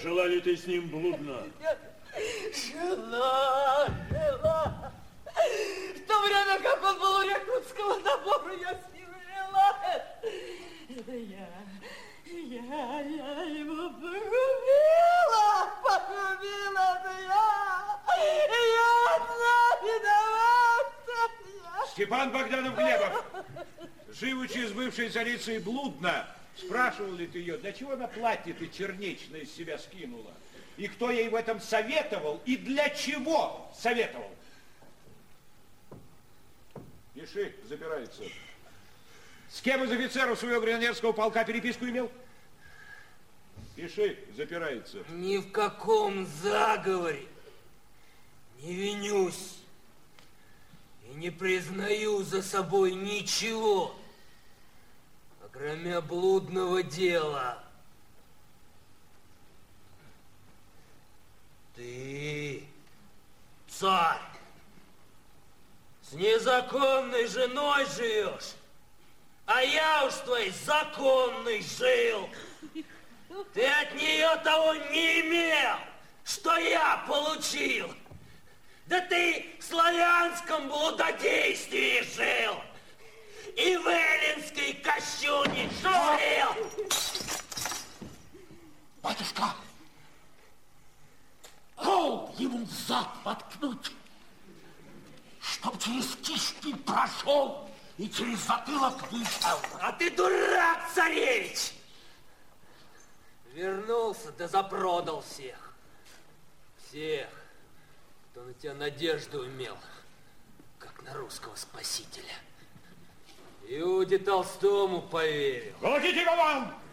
жила ли ты с ним блудно? Жила. В то время, как он был у Якутского набора, я с ним жила. Это я его погубила, это я одна виновата. Степан Богданов-Глебов, живучи с бывшей царицей блудно, спрашивал ли ты ее, для чего она платье-то черничное из себя скинула? И кто ей в этом советовал, и для чего советовал? Пиши, запирается. С кем из офицеров своего гренадерского полка переписку имел? Пиши, запирается. Ни в каком заговоре не винюсь и не признаю за собой ничего, кроме блудного дела. Ты, царь, с незаконной женой живешь, а я уж с твоей законной жил. Ты от нее того не имел, что я получил. Да ты в славянском блудодействии жил. И в эллинской кощуне жил. Батюшка, кол ему зад воткнуть, чтоб через кишки прошел и через затылок вышел. А ты дурак, царевич! Вернулся, да запродал всех. Всех, кто на тебя надежду имел, как на русского спасителя. Иуде Толстому поверил. Волоките его вон!